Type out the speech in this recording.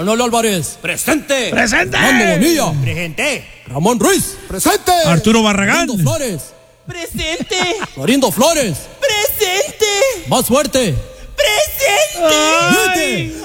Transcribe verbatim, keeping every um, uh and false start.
Manuel Álvarez. Presente. Presente. Fernando Bonilla. Presente. Ramón Ruiz. Presente. Arturo Barragán. Florindo Flores. Presente. Florindo Flores. Presente. Más fuerte. Presente. Ay. Grite.